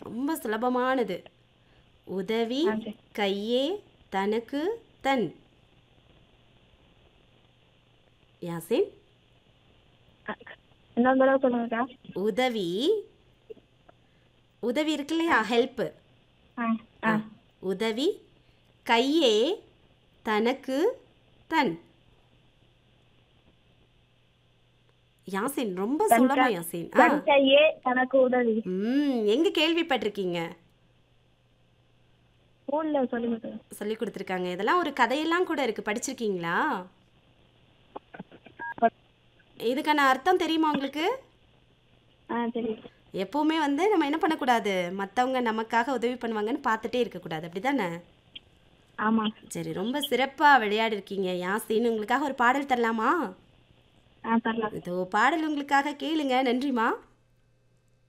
ரொம்ப சுலபமானது. உதவி சரி. கையே தனக்கு தன். யாசின், அ, இன்னொரு தடவை சொல்லுங்கக்கா. உதவி உதவி இருக்கு இல்லையா, ஹெல்ப். ஆ ஆ உதவி கையே தனக்கு தன். யாசின் ரொம்ப தன்கா சுலபம் யாசின். தன் கையே தனக்கு உதவி. எங்க கேள்விப்பட்டிருக்கீங்க? ஸ்கூல்ல சொல்லி கொடுத்தது. சொல்லி கொடுத்துருக்காங்க. இதெல்லாம் ஒரு கதையெல்லாம் கூட இருக்கு, படிச்சிருக்கீங்களா? இதுக்கான அர்த்தம் தெரியுமா உங்களுக்கு? சரி. எப்பவுமே நம்ம என்ன பண்ணக்கூடாது, மற்றவங்க நமக்காக உதவி பண்ணுவாங்கன்னு பார்த்துட்டே இருக்கக்கூடாது, அப்படிதானே? ஆமா. சரி, ரொம்ப சிறப்பாக விளையாடி இருக்கீங்க யாசின். உங்களுக்காக ஒரு பாடல் தரலாமா? தரலாம். இதோ பாடல் உங்களுக்காக, கேளுங்க. நன்றிமா.